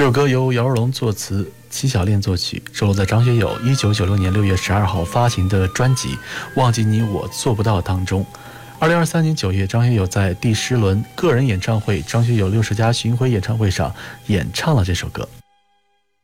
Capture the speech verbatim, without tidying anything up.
这首歌由姚若龙作词，戚小恋作曲，收录在张学友一九九六年六月十二号发行的专辑《忘记你我做不到》当中。二零二三年九月，张学友在第十轮个人演唱会张学友六十加巡回演唱会上演唱了这首歌。